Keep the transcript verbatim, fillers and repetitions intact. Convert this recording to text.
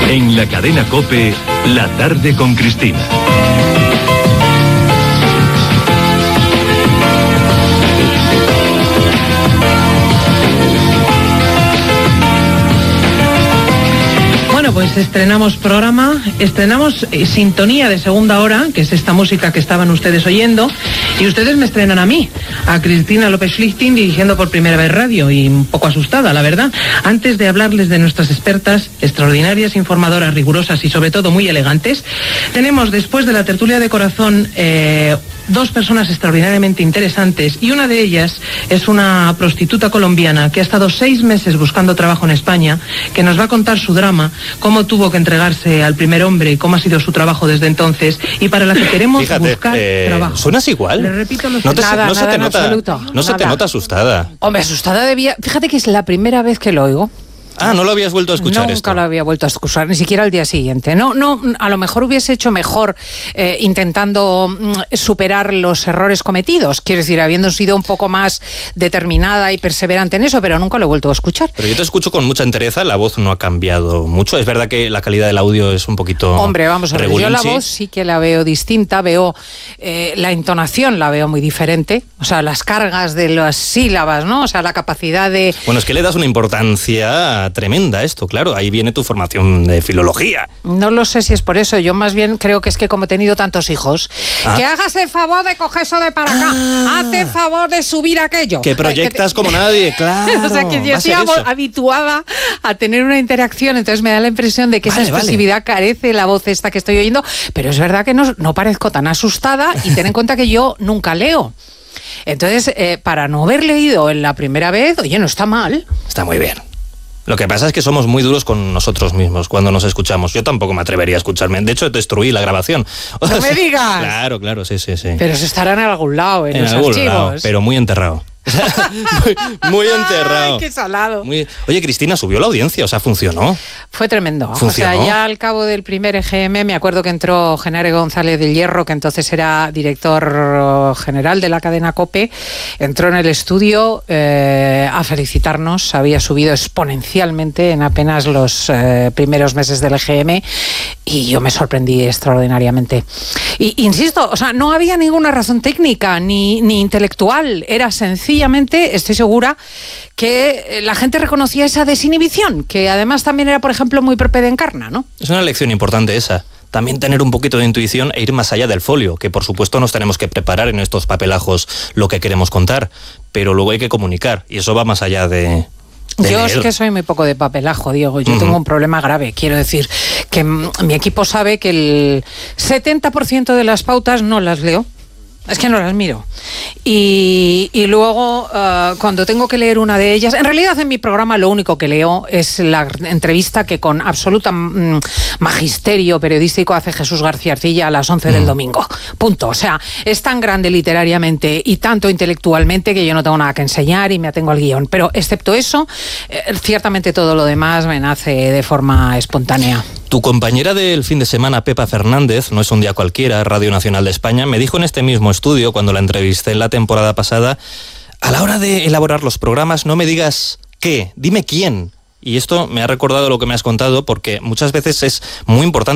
En la cadena COPE, La Tarde con Cristina. Pues estrenamos programa, estrenamos eh, sintonía de segunda hora, que es esta música que estaban ustedes oyendo, y ustedes me estrenan a mí, a Cristina López Schlichting, dirigiendo por primera vez radio, y un poco asustada, la verdad. Antes de hablarles de nuestras expertas, extraordinarias, informadoras, rigurosas y sobre todo muy elegantes, tenemos después de la tertulia de corazón eh, dos personas extraordinariamente interesantes, y una de ellas es una prostituta colombiana que ha estado seis meses buscando trabajo en España, que nos va a contar su drama, cómo tuvo que entregarse al primer hombre y cómo ha sido su trabajo desde entonces, y para la que queremos Fíjate, buscar eh, trabajo. ¿Suenas igual? Le repito los no te, nada, no se nada te en nota, absoluto. no se Nada. te nota asustada. Hombre, asustada debía... Fíjate que es la primera vez que lo oigo. Ah, no lo habías vuelto a escuchar. Nunca esto. lo había vuelto a escuchar, ni siquiera al día siguiente. No, no, a lo mejor hubiese hecho mejor eh, intentando mm, superar los errores cometidos. Quiero decir, habiendo sido un poco más determinada y perseverante en eso, pero nunca lo he vuelto a escuchar. Pero yo te escucho con mucha entereza, la voz no ha cambiado mucho. Es verdad que la calidad del audio es un poquito... Hombre, vamos a ver, yo la regulinchi. voz sí que la veo distinta, veo eh, la entonación la veo muy diferente, o sea, las cargas de las sílabas, ¿no? O sea, la capacidad de... Bueno, es que le das una importancia tremenda a esto, claro, ahí viene tu formación de filología. No lo sé si es por eso, yo más bien creo que es que como he tenido tantos hijos, Ah. que hagas el favor de coger eso de para acá, Ah. haz el favor de subir aquello. Que proyectas Eh, como nadie, claro. O sea, que yo va a estoy ser abo- eso. habituada a tener una interacción, entonces me da la impresión de que Vale, esa vale. expresividad carece la voz esta que estoy oyendo, pero es verdad que no, no parezco tan asustada, y ten en cuenta que yo nunca leo. Entonces, eh, para no haber leído en la primera vez, oye, no está mal. Está muy bien. Lo que pasa es que somos muy duros con nosotros mismos cuando nos escuchamos. Yo tampoco me atrevería a escucharme. De hecho, destruí la grabación. O ¡No me sea, digas! Claro, claro, sí, sí, sí. Pero eso estará en algún lado, en, en los algún archivos. lado, pero muy enterrado. muy, muy enterrado. ¡Ay, qué salado! Muy... Oye, Cristina, subió la audiencia, o sea, funcionó. Fue tremendo. ¿Funcionó? O sea, ya al cabo del primer E G M, me acuerdo que entró Genaro González del Hierro, que entonces era director general de la cadena COPE, entró en el estudio eh, a felicitarnos. Había subido exponencialmente en apenas los eh, primeros meses del E G M, y yo me sorprendí extraordinariamente. Y insisto, o sea, no había ninguna razón técnica ni, ni intelectual, era sencillamente, estoy segura, que la gente reconocía esa desinhibición, que además también era, por ejemplo, muy propia de Encarna, ¿no? Es una lección importante esa. También tener un poquito de intuición e ir más allá del folio, que por supuesto nos tenemos que preparar en estos papelajos lo que queremos contar, pero luego hay que comunicar, y eso va más allá de... de Yo leer. es que soy muy poco de papelajo, Diego. Yo Ujú. tengo un problema grave. Quiero decir que mm, mi equipo sabe que el setenta por ciento de las pautas no las leo. Es que no las miro. Y, y luego, uh, cuando tengo que leer una de ellas, en realidad en mi programa lo único que leo es la entrevista que con absoluta mm, magisterio periodístico hace Jesús García Arcilla a las once del domingo. Punto. O sea, es tan grande literariamente y tanto intelectualmente que yo no tengo nada que enseñar y me atengo al guión. Pero excepto eso, eh, ciertamente todo lo demás me nace de forma espontánea. Tu compañera del fin de semana, Pepa Fernández, no es un día cualquiera, Radio Nacional de España, me dijo en este mismo estudio, cuando la entrevisté en la temporada pasada, a la hora de elaborar los programas, no me digas qué, dime quién. Y esto me ha recordado lo que me has contado, porque muchas veces es muy importante